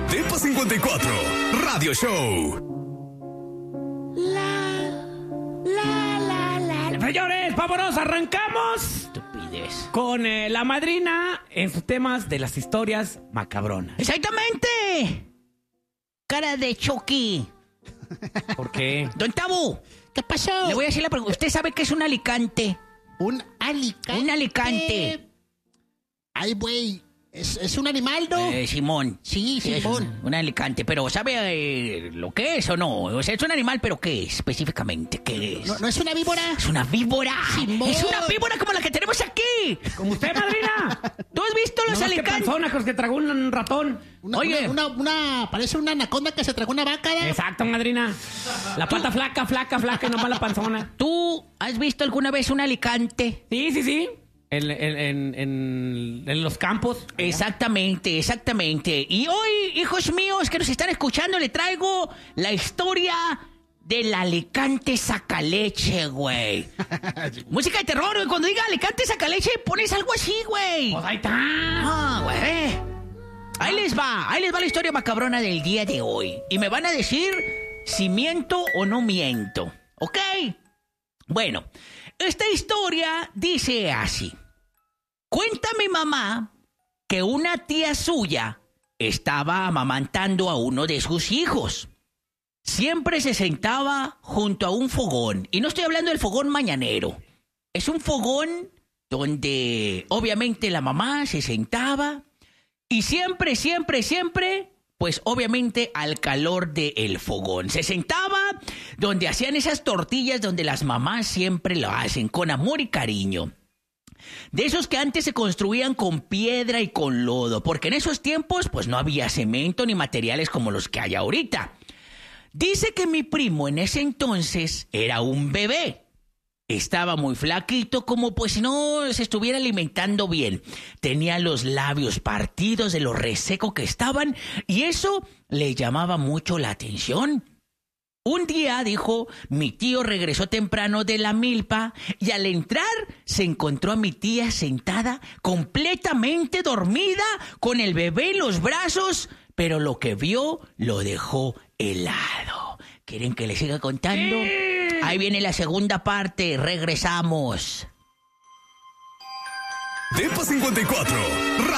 Depa 54, Radio Show. Señores, vámonos, arrancamos. Estupidez. Con la madrina en sus temas de las historias macabronas. ¡Exactamente! Cara de Chucky. ¿Por qué? Don Tabu, ¿Qué pasó? le voy a decir la pregunta. ¿Usted sabe qué es un alicante? Un alicante. Un alicante. Ay, güey. ¿Es un animal, no? Simón. Sí, Es Simón. un alicante, pero ¿sabe lo que es o no? O sea, es un animal, pero ¿qué es específicamente? ¿Qué es? ¿No es una víbora? Es una víbora. Simón. Es una víbora como la que tenemos aquí. ¿Como usted, madrina? ¿Tú has visto los No, alicantes? panzona con los que tragó un ratón. Oye. Parece una anaconda que se tragó una vaca, ¿no? Exacto, madrina. La pata flaca y nomás la panzona. ¿Tú has visto alguna vez un alicante? Sí. En los campos. Exactamente. Y hoy, hijos míos que nos están escuchando, le traigo la historia del alicante sacaleche, güey. Música de terror, güey. Cuando diga alicante sacaleche, pones algo así, güey. Pues ahí está. Ah, güey. Ahí les va la historia macabrona del día de hoy. Y me van a decir si miento o no miento. ¿Ok? Bueno, esta historia dice así. Cuenta mi mamá que una tía suya estaba amamantando a uno de sus hijos. Siempre se sentaba junto a un fogón. Y no estoy hablando del fogón mañanero. Es un fogón donde obviamente la mamá se sentaba y siempre, pues obviamente al calor del fogón. Se sentaba donde hacían esas tortillas donde las mamás siempre lo hacen con amor y cariño. De esos que antes se construían con piedra y con lodo, porque en esos tiempos pues no había cemento ni materiales como los que hay ahorita. Dice que mi primo en ese entonces era un bebé. Estaba muy flaquito, como pues si no se estuviera alimentando bien. Tenía los labios partidos de lo reseco que estaban y eso le llamaba mucho la atención. Un día, dijo, mi tío regresó temprano de la milpa y al entrar se encontró a mi tía sentada completamente dormida con el bebé en los brazos, pero lo que vio lo dejó helado. ¿Quieren que les siga contando? Sí. Ahí viene la segunda parte, regresamos. Depa 54,